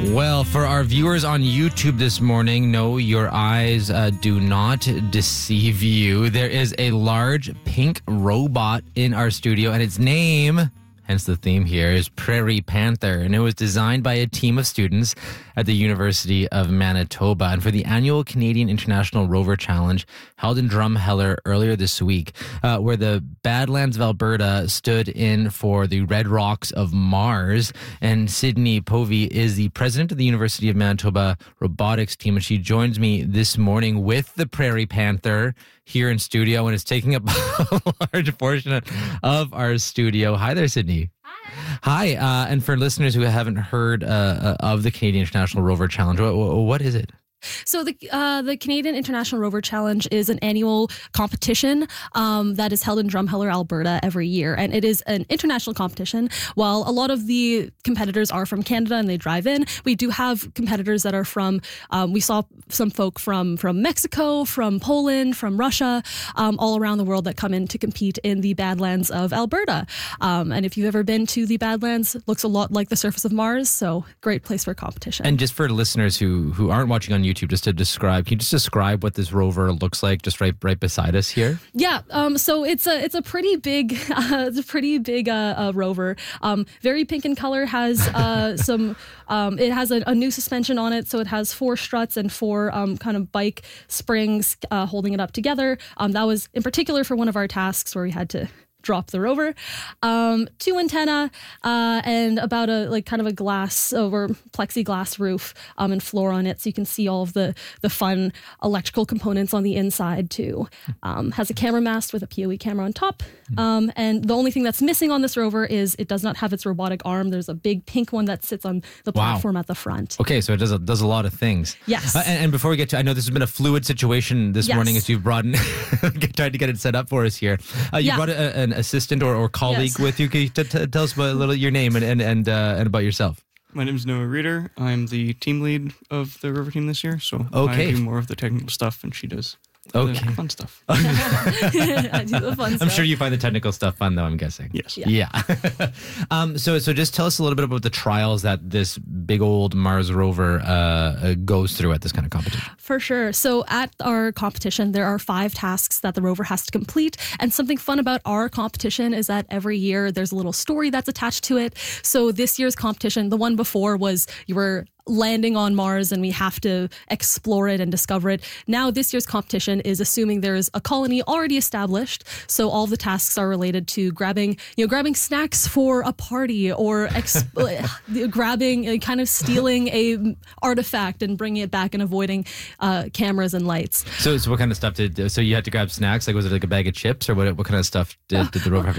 Well, for our viewers on YouTube this morning, no, your eyes do not deceive you. There is a large pink robot in our studio, and its name, hence the theme here, is Prairie Panther. And it was designed by a team of students at the University of Manitoba. And for the annual Canadian International Rover Challenge held in Drumheller earlier this week, where the Badlands of Alberta stood in for the Red Rocks of Mars. And Sydney Povey is the president of the University of Manitoba robotics team. And she joins me this morning with the Prairie Panther here in studio, and it's taking up a large portion of our studio. Hi there, Sydney. Hi. And for listeners who haven't heard of the Canadian International Rover Challenge, what is it? So the Canadian International Rover Challenge is an annual competition that is held in Drumheller, Alberta every year. And it is an international competition. While a lot of the competitors are from Canada and they drive in, we do have competitors that are from, we saw some folk from Mexico, from Poland, from Russia, all around the world that come in to compete in the Badlands of Alberta. And if you've ever been to the Badlands, it looks a lot like the surface of Mars. So great place for competition. And just for listeners who aren't watching on YouTube, just to describe, can you just describe what this rover looks like just right beside us here? Yeah, so it's a pretty big rover. Very pink in color, has it has a new suspension on it, so it has 4 struts and 4 kind of bike springs holding it up together. That was in particular for one of our tasks where we had to drop the rover. 2 antenna and about a kind of a glass over plexiglass roof and floor on it, so you can see all of the fun electrical components on the inside too. Has a camera mast with a PoE camera on top. And the only thing that's missing on this rover is it does not have its robotic arm. There's a big pink one that sits on the platform at the front. Okay, so it does a lot of things. Yes. And before we get to, I know this has been a fluid situation this morning as you've brought in, tried to get it set up for us here. You brought an assistant or colleague with you. Can you tell us about a little your name and about yourself? My name is Noah Reeder. I'm the team lead of the rover team this year, so I do more of the technical stuff and she does the fun stuff. I do the fun stuff. I'm sure you find the technical stuff fun, though, I'm guessing. Yes. Yeah. So just tell us a little bit about the trials that this big old Mars rover goes through at this kind of competition. For sure. So at our competition, there are 5 tasks that the rover has to complete. And something fun about our competition is that every year there's a little story that's attached to it. So this year's competition, the one before was you were landing on Mars and we have to explore it and discover it. Now this year's competition is assuming there's a colony already established, so all the tasks are related to grabbing snacks for a party or grabbing, kind of stealing a artifact and bringing it back and avoiding cameras and lights. So what kind of stuff so you had to grab snacks? Like, was it like a bag of chips or what kind of stuff did the rover have